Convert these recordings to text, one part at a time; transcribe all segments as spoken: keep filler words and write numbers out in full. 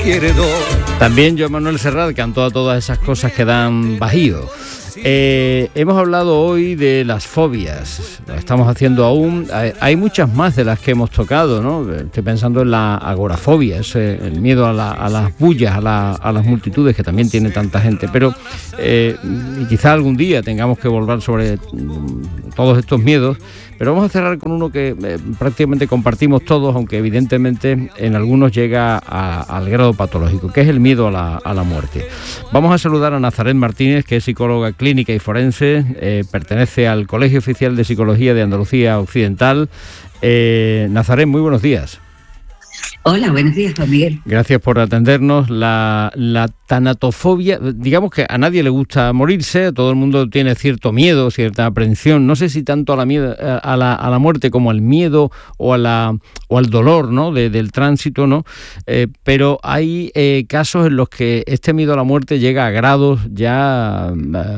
quiere dos. También Joan Manuel Serrat cantó a todas esas cosas que dan bajío. Eh, hemos hablado hoy de las fobias, lo estamos haciendo aún, hay, hay muchas más de las que hemos tocado, ¿no? Estoy pensando en la agorafobia, ese, el miedo a, la, a las bullas, a, la, a las multitudes que también tiene tanta gente, pero eh, quizá algún día tengamos que volver sobre mm, todos estos miedos, pero vamos a cerrar con uno que eh, prácticamente compartimos todos, aunque evidentemente en algunos llega a, al grado patológico, que es el miedo a la, a la muerte. Vamos a saludar a Nazaret Martínez, que es psicóloga clínica y forense, eh, pertenece al Colegio Oficial de Psicología de Andalucía Occidental. Eh, Nazaret, muy buenos días. Hola, buenos días, Juan Miguel. Gracias por atendernos. La, la tanatofobia, digamos que a nadie le gusta morirse, todo el mundo tiene cierto miedo, cierta aprensión. No sé si tanto a la, miedo, a la, a la muerte como al miedo o, a la, o al dolor, ¿no? De, del tránsito, ¿no? Eh, pero hay eh, casos en los que este miedo a la muerte llega a grados ya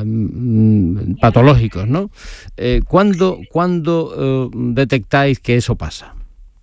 um, patológicos, ¿no? Eh, ¿Cuándo, cuándo uh, detectáis que eso pasa?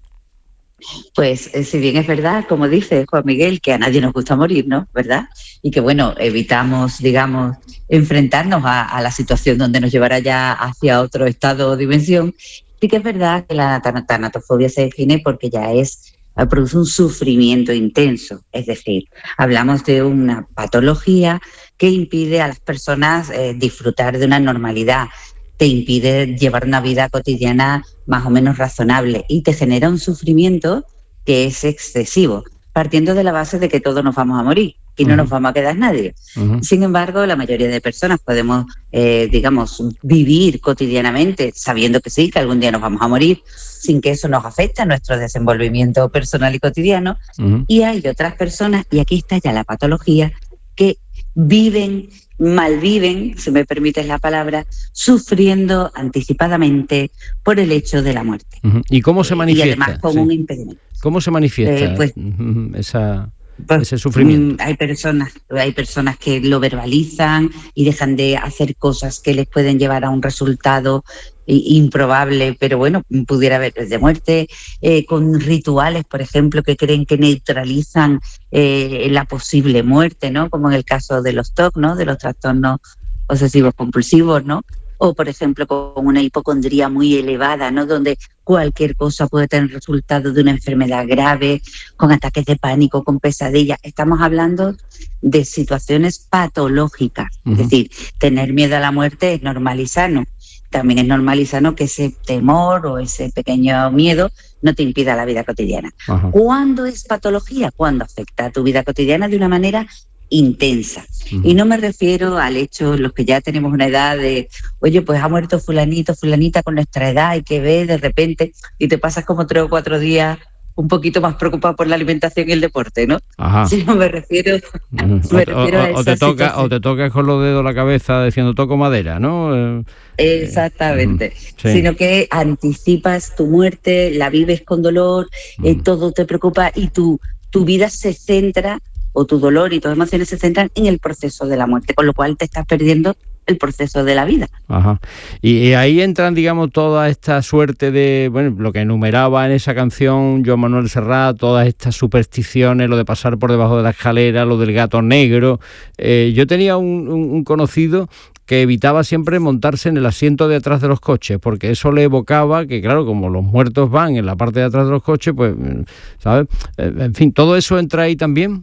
Pues si bien es verdad, como dice Juan Miguel, que a nadie nos gusta morir, ¿no? ¿Verdad? Y que, bueno, evitamos, digamos, enfrentarnos a, a la situación donde nos llevará ya hacia otro estado o dimensión, sí que es verdad que la tanatofobia se define porque ya es, produce un sufrimiento intenso. Es decir, hablamos de una patología que impide a las personas eh, disfrutar de una normalidad, te impide llevar una vida cotidiana más o menos razonable y te genera un sufrimiento que es excesivo, partiendo de la base de que todos nos vamos a morir y no uh-huh. nos vamos a quedar nadie. Uh-huh. Sin embargo, la mayoría de personas podemos, eh, digamos, vivir cotidianamente sabiendo que sí, que algún día nos vamos a morir, sin que eso nos afecte a nuestro desenvolvimiento personal y cotidiano. Uh-huh. Y hay otras personas, y aquí está ya la patología, que viven, malviven, si me permites la palabra, sufriendo anticipadamente por el hecho de la muerte. Uh-huh. ¿Y cómo se manifiesta? Y además con sí. un impedimento. ¿Cómo se manifiesta eh, pues, esa, pues, ese sufrimiento? Hay personas, hay personas que lo verbalizan y dejan de hacer cosas que les pueden llevar a un resultado improbable, pero bueno, pudiera haber de muerte, eh, con rituales, por ejemplo, que creen que neutralizan eh, la posible muerte, ¿no? Como en el caso de los T O C, ¿no? De los trastornos obsesivos compulsivos, ¿no? O, por ejemplo, con una hipocondría muy elevada, ¿no? Donde cualquier cosa puede tener resultado de una enfermedad grave, con ataques de pánico, con pesadillas. Estamos hablando de situaciones patológicas. Uh-huh. Es decir, tener miedo a la muerte es normal y sano. También es normal y sano que ese temor o ese pequeño miedo no te impida la vida cotidiana. Uh-huh. ¿Cuándo es patología? Cuando afecta a tu vida cotidiana de una manera intensa. Uh-huh. Y no me refiero al hecho, los que ya tenemos una edad de, oye, pues ha muerto fulanito, fulanita con nuestra edad y que ves de repente y te pasas como tres o cuatro días un poquito más preocupado por la alimentación y el deporte, ¿no? Ajá. Si no me refiero, uh-huh. me refiero o, a esa o te toca situación. O te tocas con los dedos la cabeza diciendo toco madera, ¿no? Exactamente. Uh-huh. Sí. Sino que anticipas tu muerte, la vives con dolor, uh-huh. eh, todo te preocupa y tu, tu vida se centra, o tu dolor y tus emociones se centran en el proceso de la muerte, con lo cual te estás perdiendo el proceso de la vida. Ajá. Y, y ahí entran, digamos, toda esta suerte de, bueno, lo que enumeraba en esa canción Joan Manuel Serrat, todas estas supersticiones, lo de pasar por debajo de la escalera, lo del gato negro. Eh, yo tenía un, un, un conocido que evitaba siempre montarse en el asiento de atrás de los coches, porque eso le evocaba que, claro, como los muertos van en la parte de atrás de los coches, pues, ¿sabes? En fin, ¿todo eso entra ahí también?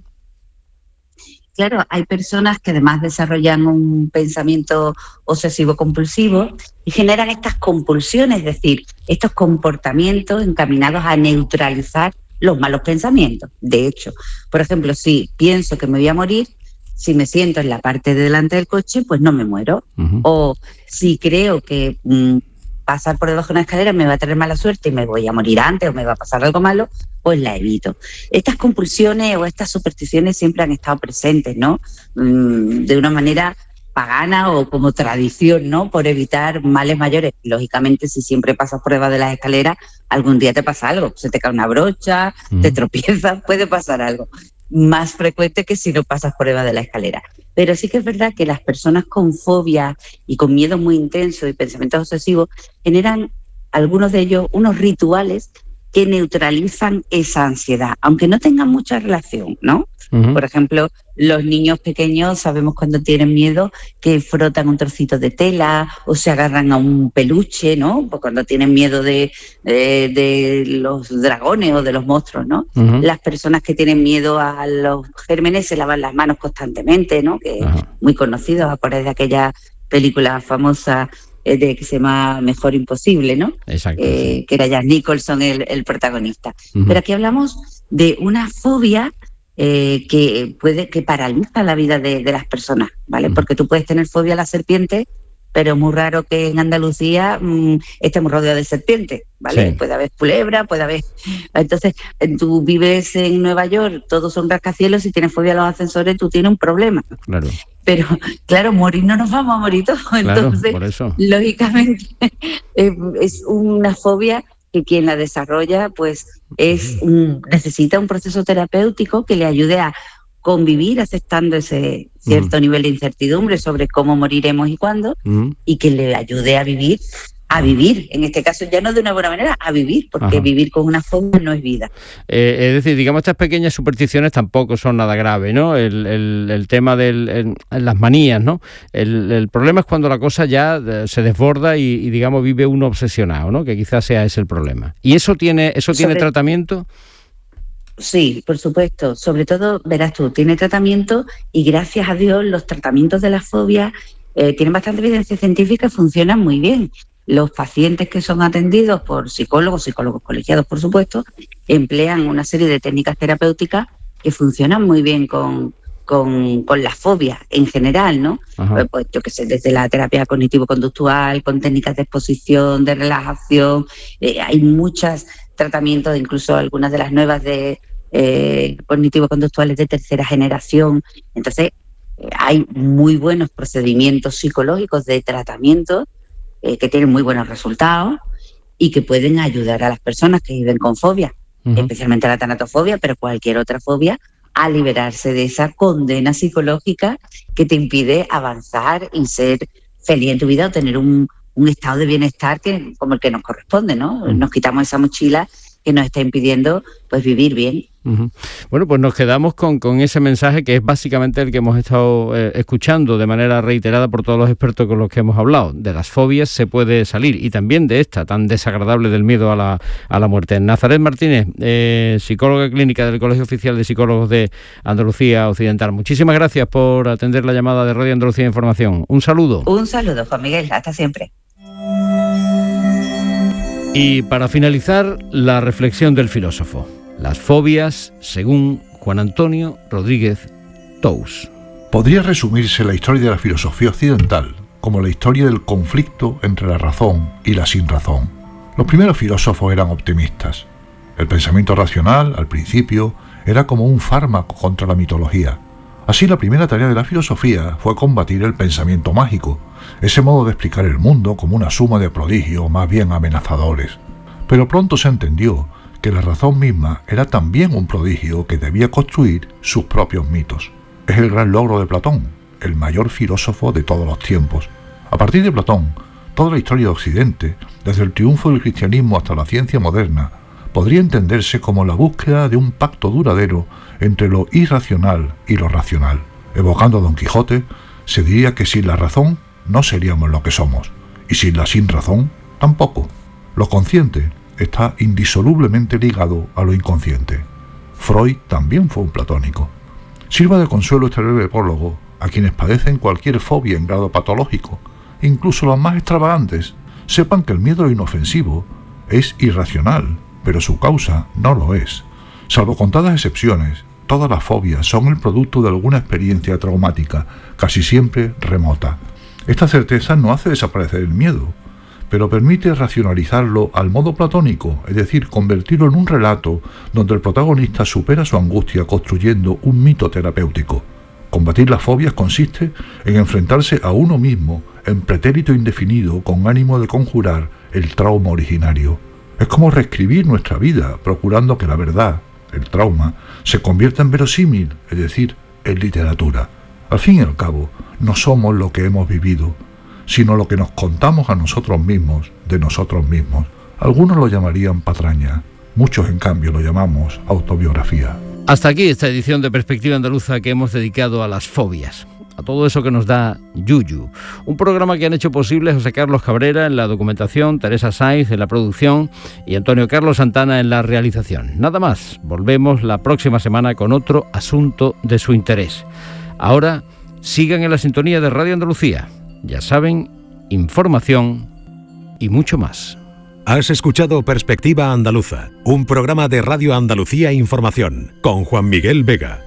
Claro, hay personas que además desarrollan un pensamiento obsesivo-compulsivo y generan estas compulsiones, es decir, estos comportamientos encaminados a neutralizar los malos pensamientos. De hecho, por ejemplo, si pienso que me voy a morir, si me siento en la parte de delante del coche, pues no me muero. Uh-huh. O si creo que mmm, pasar por debajo de una escalera me va a traer mala suerte y me voy a morir antes o me va a pasar algo malo, pues la evito. Estas compulsiones o estas supersticiones siempre han estado presentes, ¿no? Mm, de una manera pagana o como tradición, ¿no? Por evitar males mayores. Lógicamente, si siempre pasas por debajo de las escaleras, algún día te pasa algo. Se te cae una brocha, mm. te tropiezas, puede pasar algo. Más frecuente que si no pasas por debajo de la escalera. Pero sí que es verdad que las personas con fobia y con miedo muy intenso y pensamientos obsesivos generan, algunos de ellos, unos rituales que neutralizan esa ansiedad, aunque no tengan mucha relación, ¿no? Uh-huh. Por ejemplo, los niños pequeños sabemos cuando tienen miedo que frotan un trocito de tela o se agarran a un peluche, ¿no? Pues cuando tienen miedo de, de, de los dragones o de los monstruos, ¿no? Uh-huh. Las personas que tienen miedo a los gérmenes se lavan las manos constantemente, ¿no? Que uh-huh. es muy conocido, acordáis de aquella película famosa de que se llama Mejor Imposible, ¿no? Exacto. Eh, sí. Que era Jack Nicholson el, el protagonista. Uh-huh. Pero aquí hablamos de una fobia eh, que puede que paraliza la vida de, de las personas, ¿vale? Uh-huh. Porque tú puedes tener fobia a la serpiente, pero es muy raro que en Andalucía mmm, estemos rodeados de serpientes, ¿vale? Sí. Puede haber culebra, puede haber... Entonces, tú vives en Nueva York, todos son rascacielos, si tienes fobia a los ascensores, tú tienes un problema. Claro. Pero, claro, morir no nos vamos a morir todos. Entonces, claro, por eso. lógicamente, es una fobia que quien la desarrolla, pues, es un, necesita un proceso terapéutico que le ayude a convivir aceptando ese cierto uh-huh. nivel de incertidumbre sobre cómo moriremos y cuándo, uh-huh. y que le ayude a vivir, a vivir, en este caso ya no de una buena manera, a vivir, porque Ajá. vivir con una fobia no es vida. Eh, es decir, digamos, estas pequeñas supersticiones tampoco son nada grave, ¿no? El, el, el tema de las manías, ¿no? El, el problema es cuando la cosa ya se desborda y, y, digamos, vive uno obsesionado, ¿no? Que quizás sea ese el problema. ¿Y eso tiene, eso tiene Sobre... tratamiento? Sí, por supuesto. Sobre todo, verás tú, tiene tratamiento y gracias a Dios los tratamientos de la fobia eh, tienen bastante evidencia científica y funcionan muy bien. Los pacientes que son atendidos por psicólogos, psicólogos colegiados, por supuesto, emplean una serie de técnicas terapéuticas que funcionan muy bien con, con, con la fobia en general, ¿no? Pues, pues yo qué sé, desde la terapia cognitivo-conductual, con técnicas de exposición, de relajación, eh, hay muchos tratamientos, incluso algunas de las nuevas de eh, cognitivo-conductuales de tercera generación. Entonces, eh, hay muy buenos procedimientos psicológicos de tratamiento Eh, que tienen muy buenos resultados y que pueden ayudar a las personas que viven con fobia, uh-huh. especialmente la tanatofobia, pero cualquier otra fobia, a liberarse de esa condena psicológica que te impide avanzar y ser feliz en tu vida o tener un, un estado de bienestar que, como el que nos corresponde, ¿no? Uh-huh. Nos quitamos esa mochila que nos está impidiendo pues vivir bien. Uh-huh. Bueno, pues nos quedamos con, con ese mensaje que es básicamente el que hemos estado eh, escuchando de manera reiterada por todos los expertos con los que hemos hablado. De las fobias se puede salir y también de esta tan desagradable del miedo a la, a la muerte. Nazaret Martínez, eh, psicóloga clínica del Colegio Oficial de Psicólogos de Andalucía Occidental. Muchísimas gracias por atender la llamada de Radio Andalucía Información. Un saludo. Un saludo, Juan Miguel. Hasta siempre. Y para finalizar, la reflexión del filósofo. Las fobias, según Juan Antonio Rodríguez Tous. Podría resumirse la historia de la filosofía occidental como la historia del conflicto entre la razón y la sinrazón. Los primeros filósofos eran optimistas. El pensamiento racional, al principio, era como un fármaco contra la mitología. Así, la primera tarea de la filosofía fue combatir el pensamiento mágico, ese modo de explicar el mundo como una suma de prodigios más bien amenazadores. Pero pronto se entendió que la razón misma era también un prodigio que debía construir sus propios mitos. Es el gran logro de Platón, el mayor filósofo de todos los tiempos. A partir de Platón, toda la historia de Occidente, desde el triunfo del cristianismo hasta la ciencia moderna, podría entenderse como la búsqueda de un pacto duradero entre lo irracional y lo racional. Evocando a Don Quijote, se diría que sin la razón no seríamos lo que somos, y sin la sinrazón tampoco. Lo consciente está indisolublemente ligado a lo inconsciente. Freud también fue un platónico. Sirva de consuelo este breve prólogo a quienes padecen cualquier fobia en grado patológico, incluso las más extravagantes. Sepan que el miedo inofensivo es irracional, pero su causa no lo es. Salvo contadas excepciones, todas las fobias son el producto de alguna experiencia traumática, casi siempre remota. Esta certeza no hace desaparecer el miedo, pero permite racionalizarlo al modo platónico, es decir, convertirlo en un relato donde el protagonista supera su angustia construyendo un mito terapéutico. Combatir las fobias consiste en enfrentarse a uno mismo en pretérito indefinido con ánimo de conjurar el trauma originario. Es como reescribir nuestra vida, procurando que la verdad, el trauma, se convierta en verosímil, es decir, en literatura. Al fin y al cabo, no somos lo que hemos vivido, sino lo que nos contamos a nosotros mismos de nosotros mismos. Algunos lo llamarían patraña, Muchos, en cambio, lo llamamos autobiografía. Hasta aquí esta edición de Perspectiva Andaluza que hemos dedicado a las fobias, a todo eso que nos da yuyu. Un programa que han hecho posible José Carlos Cabrera en la documentación, Teresa Saiz en la producción y Antonio Carlos Santana en la realización. Nada más, volvemos la próxima semana con otro asunto de su interés. Ahora, sigan en la sintonía de Radio Andalucía. Ya saben, información y mucho más. Has escuchado Perspectiva Andaluza, un programa de Radio Andalucía Información, con Juan Miguel Vega.